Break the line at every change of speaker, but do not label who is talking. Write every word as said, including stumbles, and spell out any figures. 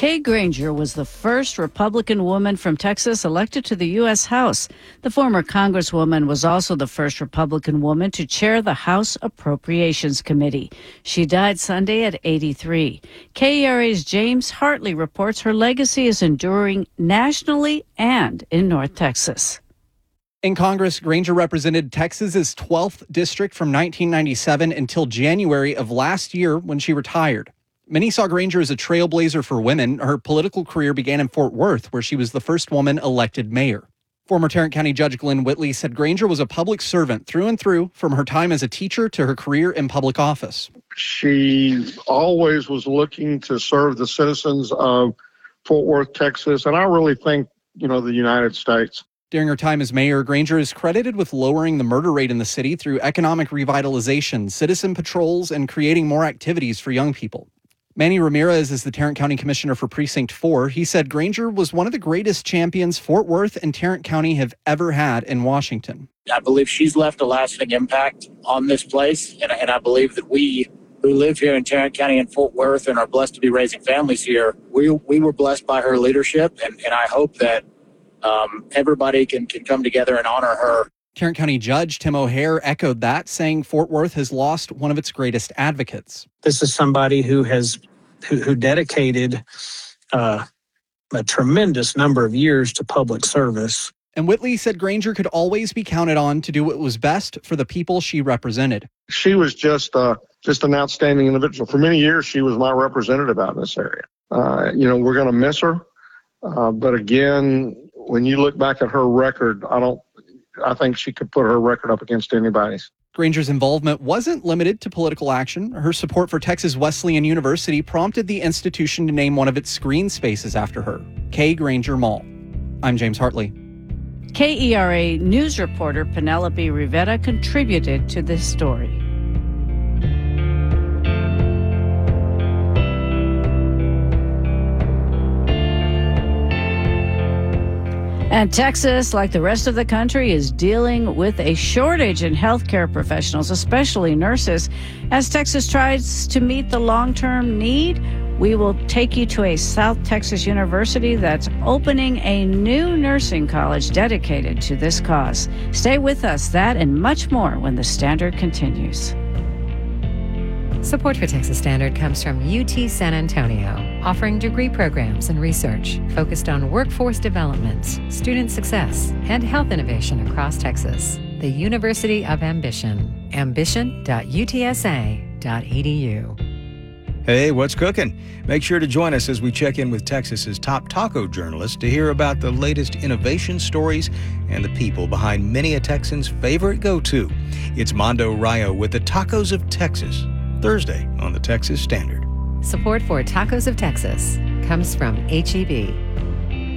Kay Granger was the first Republican woman from Texas elected to the U S House. The former Congresswoman was also the first Republican woman to chair the House Appropriations Committee. She died Sunday at eighty-three. K E R A's James Hartley reports her legacy is enduring nationally and in North Texas.
In Congress, Granger represented Texas's twelfth district from nineteen ninety-seven until January of last year when she retired. Many saw Granger as a trailblazer for women. Her political career began in Fort Worth, where she was the first woman elected mayor. Former Tarrant County Judge Glenn Whitley said Granger was a public servant through and through, from her time as a teacher to her career in public office.
She always was looking to serve the citizens of Fort Worth, Texas, and I really think, you know, the United States.
During her time as mayor, Granger is credited with lowering the murder rate in the city through economic revitalization, citizen patrols, and creating more activities for young people. Manny Ramirez is the Tarrant County Commissioner for Precinct four. He said Granger was one of the greatest champions Fort Worth and Tarrant County have ever had in Washington.
I believe she's left a lasting impact on this place, and, and I believe that we who live here in Tarrant County and Fort Worth and are blessed to be raising families here, we we were blessed by her leadership, and, and I hope that um, everybody can, can come together and honor her.
Tarrant County Judge Tim O'Hare echoed that, saying Fort Worth has lost one of its greatest advocates.
This is somebody who has who, who dedicated uh, a tremendous number of years to public service.
And Whitley said Granger could always be counted on to do what was best for the people she represented.
She was just uh, just an outstanding individual. For many years, she was my representative out in this area. Uh, you know, we're going to miss her. Uh, but again, when you look back at her record, I don't. I think she could put her record up against anybody's.
Granger's involvement wasn't limited to political action. Her support for Texas Wesleyan University prompted the institution to name one of its screen spaces after her, Kay Granger Mall. I'm James Hartley.
K E R A news reporter Penelope Rivera contributed to this story. And Texas, like the rest of the country, is dealing with a shortage in healthcare professionals, especially nurses. As Texas tries to meet the long-term need, we will take you to a South Texas university that's opening a new nursing college dedicated to this cause. Stay with us, that and much more when the Standard continues.
Support for Texas Standard comes from U T San Antonio, offering degree programs and research focused on workforce development, student success, and health innovation across Texas. The University of Ambition. ambition dot u t s a dot e d u.
Hey, what's cooking? Make sure to join us as we check in with Texas's top taco journalists to hear about the latest innovation stories and the people behind many a Texan's favorite go-to. It's Mondo Rayo with the Tacos of Texas, Thursday on the Texas Standard.
Support for Tacos of Texas comes from H E B.